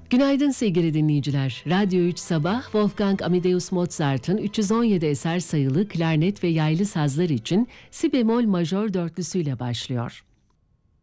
Günaydın sevgili dinleyiciler. Radyo 3 Sabah, Wolfgang Amadeus Mozart'ın 317 eser sayılı klarnet ve yaylı sazlar için si bemol majör dörtlüsüyle başlıyor.